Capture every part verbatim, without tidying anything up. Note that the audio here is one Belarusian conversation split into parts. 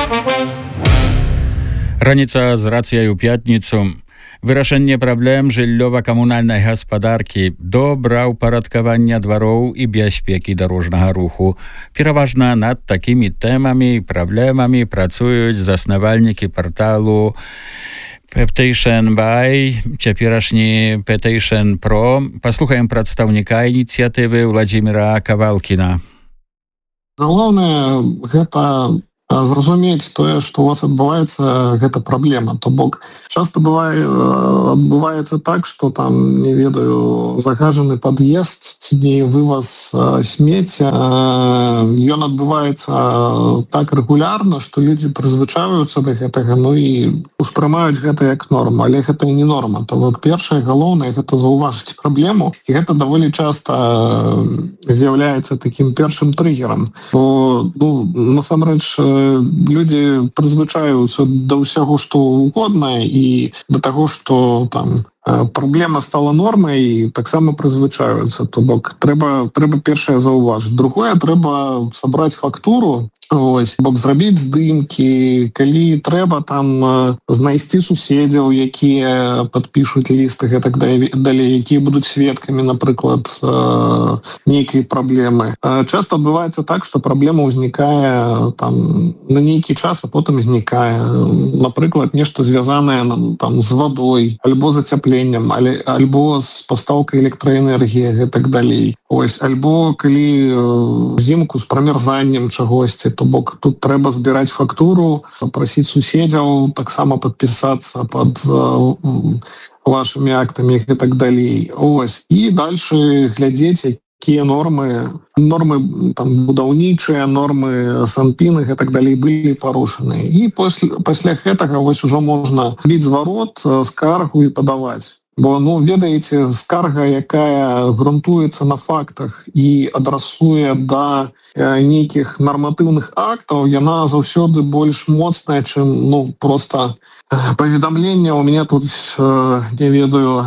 Раніца з рацыяй у пятніцу. Вырашэнне праблем жыллёва-камунальнай гаспадаркі, добраўпарадкавання двароў і бяспекі дарожнага руху. Пераважна над такімі тэмамі і праблемамі працуюць заснавальнікі парталу Petition by, цяперашні Petition Pro. Паслухаем прадстаўніка ініцыятывы Владзіміра Кавалкіна. Галоўнае гэта зразумець тое, што у вас адбываецца, гэта праблема. То бок часта бывае адбываецца так, што там, не ведаю, загажаны пад'езд ці не вываз смецця. Ён адбываецца так рэгулярна, што людзі прызвычаюцца да гэтага, ну і успрымаюць гэта як норма, але гэта і не норма. То бок першае галоўнае гэта заўважыць праблему, і гэта даволі часта з'яўляецца такім першым трыгерам. Бо, ну, насамрэч, людзі прызвычаюцца да ўсяго, што угодна, і да таго, што там праблема стала нормай, і таксама прызвычаюцца. То бок трэба, трэба першае заўважыць. Другое, трэба сабраць фактуру, ось, бок зрабіць здымкі, калі трэба там знайсці суседзяў, якія падпішуць лісты, гэтак далей, якія будуць сведкамі, напрыклад, нейкай праблемы. Часта адбываецца так, што праблема ўзнікае там на нейкі час, а потым знікае. Напрыклад, нешта звязанае там з вадой, альбо зацяпленнем, альбо з пастаўкай электраэнергіі, гэтак далей. Ось, альбо калі взімку з прамярзаннем чагосьці, то бок тут трэба збіраць фактуру, прасіць суседзяў таксама падпісацца пад вашымі актамі і так далей. Ось, і дальше глядзець, якія нормы, нормы там будаўнічыя, нормы санпіны і так далей былі парушаны. І пасля, пасля гэтага вось ужо можна рабіць зварот, скаргу і падаваць. Бо, ну, ведаеце, скарга, якая грунтуецца на фактах і адрасуе да нейкіх нарматыўных актаў, яна заўсёды больш моцная, чым, ну, просто паведамленне, у мяне тут, не ведаю,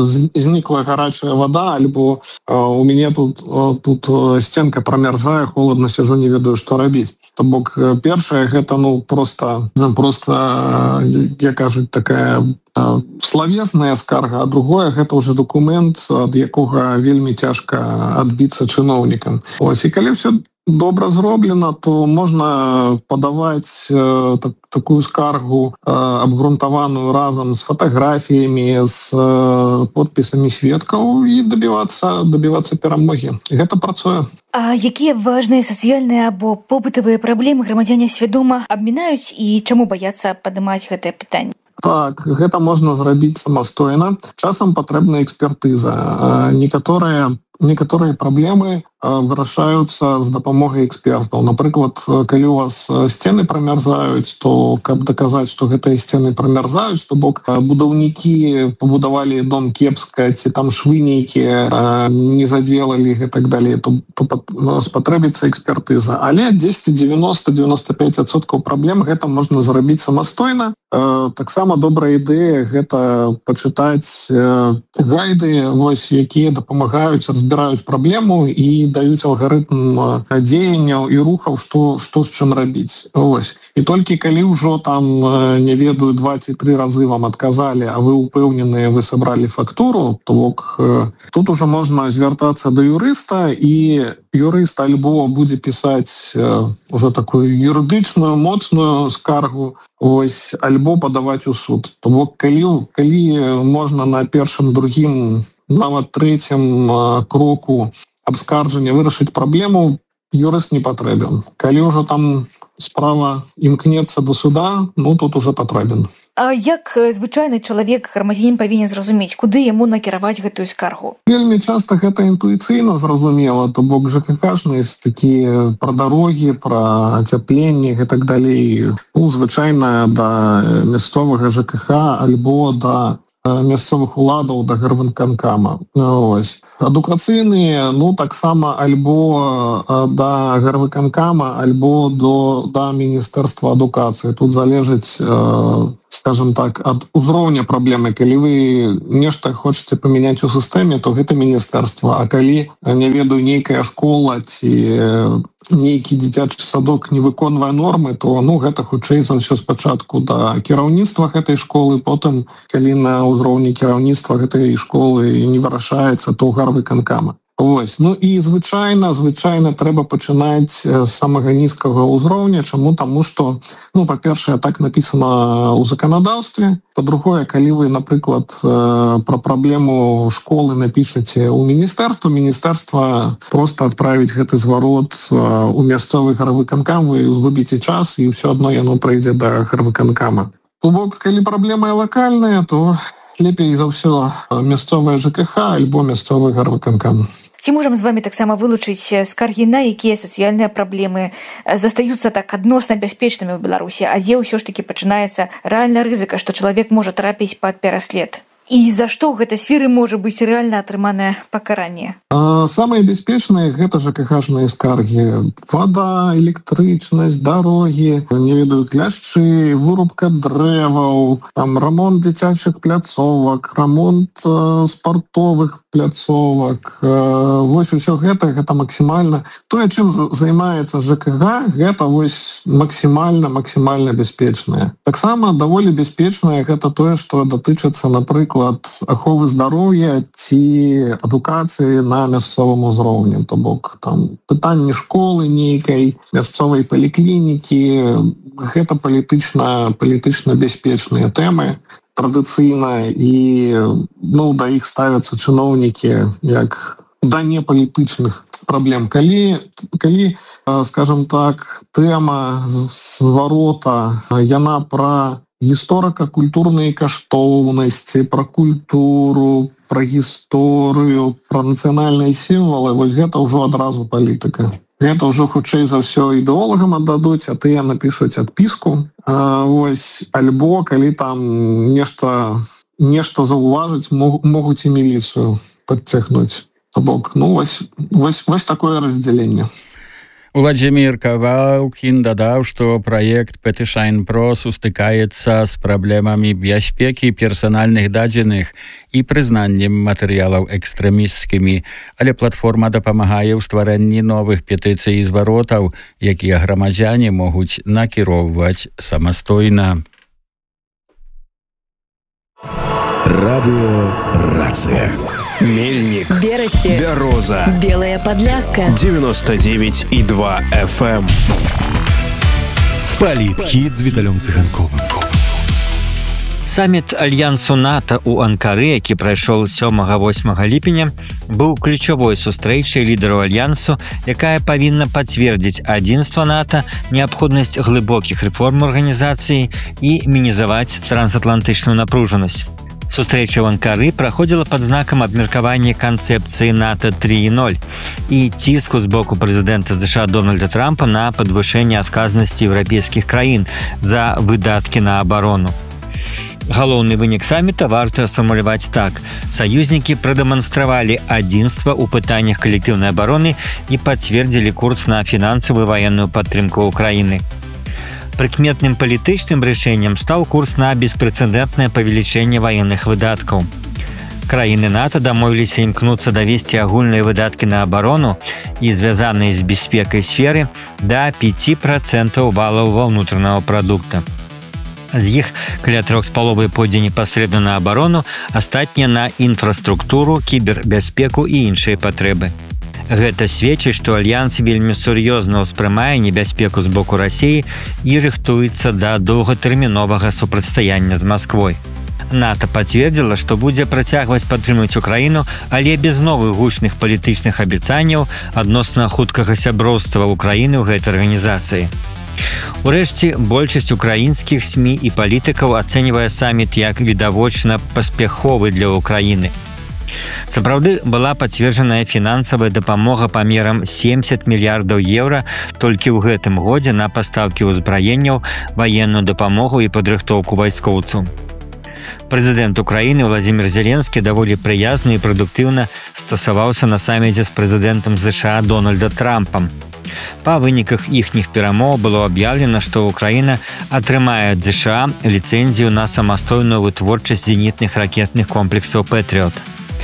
знікла гарачая вода, альбо у мяне тут, тут сценка прамярзае, холодна сяжу, не ведаю, што рабіць. То бок першае, гэта, ну, просто, просто, як кажуць, такая славесная скарга, а другое, гэта ўжо документ, ад якога вельмі цяжка адбіцца чыноўнікам. Ось, і калі ўсё добра зроблена, то можна падаваць э, так, такую скаргу э, абгрунтаваную разам з фатаграфіямі, з э, подпісамі сведкаў і дабівацца, дабівацца перамогі. Гэта працуе. А якія важныя сацыяльныя або побытавыя праблемы грамадзяне свядома абмінаюць і чаму баяцца падымаць гэтае пытанне? Так, гэта можна зрабіць самастойна. Часам патрэбна экспертыза. Некаторыя, некаторыя праблемы вырашаюцца з дапамогай экспертаў. Напрыклад, калі у вас сцены прамярзаюць, то каб даказаць, што гэтыя сцены прамярзаюць, то бок будаўнікі пабудавалі дом кепска, ці там швы нейкія не задзелалі і так далей, то, то спатрэбіцца экспертыза. Але дзесьці дзевяноста - дзевяноста пяць адсоткаў праблем гэта можна зрабіць самастойна. Таксама добрая ідэя гэта пачытаць гайды, вось, якія дапамагаюць, разбіраюць праблему і даюць алгарытм дзеянняў і рухаў, што, што з чым рабіць. Ось. І толькі калі ўжо там, не ведаю, два ці тры разы вам адказалі, а вы ўпэўненыя, вы сабралі фактуру, то бок тут ужо можна звяртацца да юрыста, і юрыст альбо будзе пісаць ужо такую юрыдычную, моцную скаргу, ось, альбо падаваць у суд. То бок калі, калі можна на першым, другім, нават трэцім кроку абскарджання вырашыць праблему, юрыст не патрэбен. Калі ўжо там справа імкнецца до суда, ну тут уже патрэбен. А як звычайны чалавек, грамадзянін павінен зразумець, куды яму накіраваць гэтую скаргу? Вельмі часта гэта інтуіцыйна зразумела, то бок ЖКХ-шныя такія пра дарогі, пра ацяпленне і так далей. Ну, звычайна да мясцовага ЖКХ альбо да мясцовых уладаў, да гарвыканкама. Ось. Адукацыйныя, ну, таксама альбо да гарвыканкама, альбо до, да Міністэрства адукацыі. Тут залежыць, скажем так, ад узроўня праблемы. Калі вы нешта хочаце памяняць у сістэме, то гэта міністэрства. А калі, не ведаю, нейкая школа ці нейкі дзіцячы садок не выконвае нормы, то ну гэта хутчэй за ўсё спачатку да кіраўніцтва гэтай школы, потым калі на ўзроўні кіраўніцтва гэтай школы не вырашаецца, то гарвыканкама. Вось. Ну і звычайна звычайна трэба пачынаць з самага нізкага ўзроўня. Чаму? Таму што ну па-першае, так напісана ў заканадаўстве. Па-другое, калі вы, напрыклад, пра праблему школы напішаце ў міністэрства, міністэрства проста адправіць гэты зварот у мясцовы гарвыканкам, вы згубіце час і ўсё адно яно прыйдзе да гарвыканкама. То бок, калі праблема лакальная, то лепей за ўсё мясцовае ЖКХ альбо мясцовы гарвыканкам. Ці можам з вами таксама вылучыць скаргі на якія сацыяльныя праблемы застаюцца так адносна бяспечнымі ў Беларусі, а дзе ўсё ж такі пачынаецца рэальна рызыка, што чалавек можа трапіць пад пераслед? І за што ў гэтай сферы можа быць рэальна атрыманае пакаранне? Самыя бяспечныя гэта ЖКХ-жныя скаргі. Вада, электрычнасць, дарогі, не ведаю, кляшчы, вырубка дрэваў, там рамонт дзіцячых пляцовак, рамонт э, спартовых пляцовак. Э, вось усё гэта, гэта максімальна. Тое, чым займаецца ЖКХ, гэта вось максімальна, максімальна бяспечнае. Таксама даволі бяспечнае гэта тое, што датычыцца, напрыклад, аховы здароўя ці адукацыі на мясцовым узроўні. То бок там пытанні школы нейкай, мясцовай паліклінікі, гэта палітычна палітычна бяспечныя тэмы традыцыйна, і ну да іх ставяцца чыноўнікі як да непалітычных праблем. Калі, калі, скажем так, тэма зварота, яна пра гісторыка-культурныя каштоўнасці, пра культуру, пра гісторыю, пра нацыянальныя сімвалы, вось гэта ўжо адразу палітыка. Гэта ўжо хутчэй за ўсё ідэолагам аддадуць, а тыя напішуць адпіску. А, вось, альбо калі там нешта, нешта заўважыць, могуць і міліцыю падцягнуць. То бок, ну вось, вось, вось такое раздзяленне. Владзімір Кавалкін дадаў, што праект Petition Pro сустыкаецца з праблемамі бяспекі персанальных дадзеных і прызнаннем матэрыялаў экстрэмісцкімі, але платформа дапамагае ў стварэнні новых петыцый і зваротаў, якія грамадзяне могуць накіроўваць самастойна. Радио Рация. Мельник. Берасти. Бяроза. Белая Подляска. девяносто девять и два эф эм. Палітхіт з Віталем Цыганковым. Саміт Альянсу НАТО ў Анкары, які прайшоў сёмага-восьмага ліпеня, быў ключавой сустрэчай лідараў Альянсу, якая павінна пацвердзіць адзінства НАТО, неабходнасць глыбокіх рэформ арганізацыі і мінімізаваць трансатлантычную напружанасць. Сустрэча ў Анкары праходзіла пад знакам абмеркавання канцэпцыі НАТО тры ноль і ціску з боку прэзідэнта ЗША Дональда Трампа на падвышэнне адказнасці еўрапейскіх краін за выдаткі на абарону. Галоўны вынік саміта варта сфармуляваць так. Саюзнікі прадэманстравалі адзінства ў пытаннях калектыўнай абароны і пацвердзілі курс на фінансавую ваенную падтрымку Украіны. Прыкметным палітычным рашэннем стаў курс на беспрэцэдэнтнае павелічэнне ваенных выдаткаў. Краіны НАТО дамовіліся імкнуцца давесці агульныя выдаткі на абарону і звязаныя з бяспекай сферы да пяць працэнтаў валаў ва ўнутранага прадукта. З іх каля трох з паловай пойдзе непасрэдна на абарону, астатнія на інфраструктуру, кібербяспеку і іншыя патрэбы. Гэта сведчыць, што Альянс вельмі сур'ёзна ўспрымае небяспеку з боку Расіі і рыхтуецца да доўгатэрміновага супрацьстаяння з Масквой. НАТО пацвердзіла, што будзе працягваць падтрымаць Украіну, але без новых гучных палітычных абяцанняў адносна хуткага сяброўства Украіны ў гэтай арганізацыі. Урэшце, большасць украінскіх СМІ і палітыкаў ацэньвае саміт як відавочна паспяховы для Украіны. Сапраўды была пацверджаная фінансавая дапамога памерам семьдесят мільярдаў еўра толькі ў гэтым годзе на пастаўкі ўзбраенняў, ваенную дапамогу і падрыхтоўку вайскоўцаў. Прэзідэнт Украіны Владзімір Зеленскі даволі прыязна і прадуктыўна стасаваўся на саміце з прэзідэнтам ЗША Дональда Трампам. Па выніках іхніх перамоў было аб'яўлена, што Украіна атрымае ад ЗША ліцэнзію на самастойную вытворчасць зенітных ракетных комплексаў «Пэтрыот».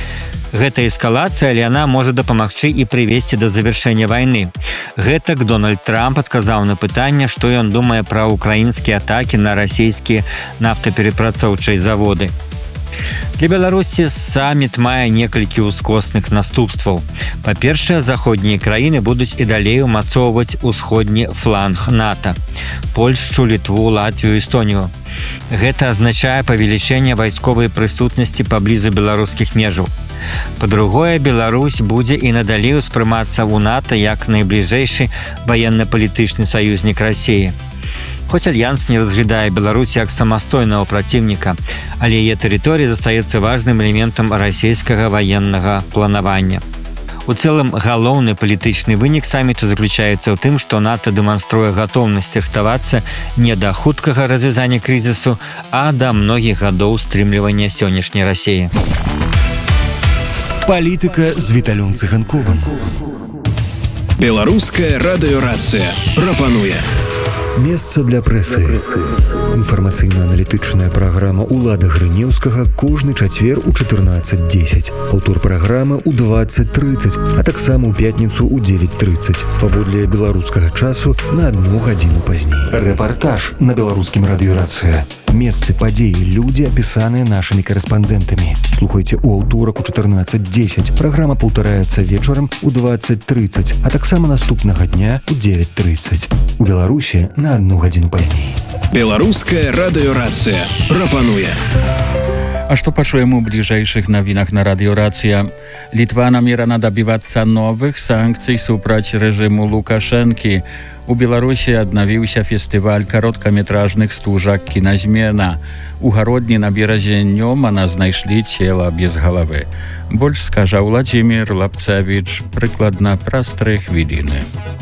Гэта эскалацыя, але яна можа дапамагчы і прывесці да завяршэння вайны. Гэтак Дональд Трамп адказаў на пытанне, што ён думае пра украінскія атакі на расійскія нафтаперапрацоўчыя заводы. Для Беларусі саміт мае некалькі ўскосных наступстваў. Па-першае, заходнія краіны будуць і далей умацоўваць усходні фланг НАТО. Польшчу, Літву, Латвію, Эстонію. Гэта азначае павелічэнне вайсковай прысутнасці паблізу беларускіх межаў. Па-другое, Беларусь будзе і надалей успрымацца ў НАТО як найбліжэйшы ваенна-палітычны саюзнік Расіі. Хоць альянс не разглядае Беларусь як самастойнага праціўніка, але яе тэрыторыя застаецца важным элементам расійскага ваеннага планавання. У цэлым, галоўны палітычны вынік саміту заключаецца ў тым, што НАТО дэманструе гатоўнасць рыхтавацца не да хуткага развязання крызісу, а да многіх гадоў стрымлівання сённяшняй Расіі. Палітыка з Віталём Цыганковым. Беларуская радыёрацыя прапануе Месца для прэсы. Інфармацыйна-аналітычная праграма Улада Грынеўскага кожны чацвер у чатырнаццаць дзесяць. Паўтор праграмы ў дваццаць трыццаць, а таксама ў пятніцу ў дзевяць трыццаць. Паводле беларускага часу на адну гадзіну пазней. Рэпартаж на беларускім радыёрацыя. Месцы падзеі, людзі, апісаныя нашымі карэспандэнтамі. Слухайце ў аўторак у чатырнаццаць дзесяць. Праграма паўтараецца вечарам у дваццаць трыццаць, а таксама наступнага дня ў дзевяць трыццаць. У Беларусі на одну гадзіну пазней. Беларуская радыёрацыя прапануе. А што пачуем у бліжэйшых навінах на радыёрацыя? Літва намерана дабівацца новых санкцый супраць рэжыму Лукашэнкі. У Беларусі аднавіўся фестываль кароткаметражных стужак «Кіназмена». У гародні на беразе Нёмана знайшлі цела без галавы. Больш скажа Владзімір Лапцевіч прыкладна праз тры хвіліны.